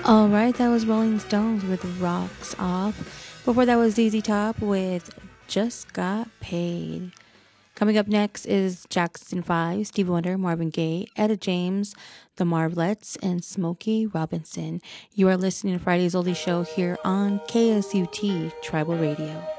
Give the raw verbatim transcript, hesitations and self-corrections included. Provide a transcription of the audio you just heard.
All right, that was Rolling Stones with Rocks Off. Before that was Z Z Top with Just Got Paid. Coming up next is Jackson five, Stevie Wonder, Marvin Gaye, Etta James, The Marvelettes, and Smokey Robinson. You are listening to Friday's Oldie Show here on K S U T Tribal Radio.